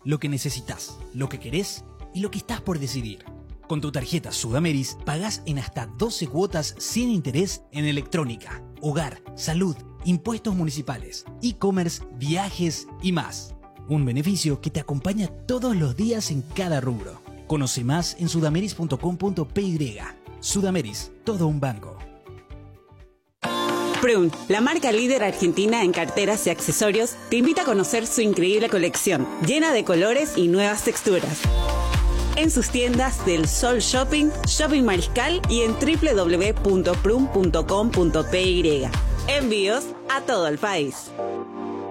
lo que necesitas, lo que querés y lo que estás por decidir. Con tu tarjeta Sudameris pagás en hasta 12 cuotas sin interés en electrónica, hogar, salud, impuestos municipales, e-commerce, viajes y más. Un beneficio que te acompaña todos los días en cada rubro. Conoce más en sudameris.com.py. Sudameris, todo un banco. Prun, la marca líder argentina en carteras y accesorios, te invita a conocer su increíble colección, llena de colores y nuevas texturas. En sus tiendas del Sol Shopping, Shopping Mariscal y en www.prun.com.py. Envíos a todo el país.